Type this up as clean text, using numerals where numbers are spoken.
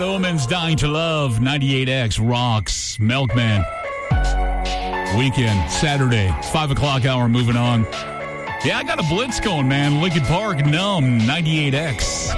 Woman's Dying to Love, 98X rocks, Milkman. Weekend, Saturday, 5 o'clock hour, moving on. Yeah, I got a blitz going, man. Lincoln Park, Numb, 98X.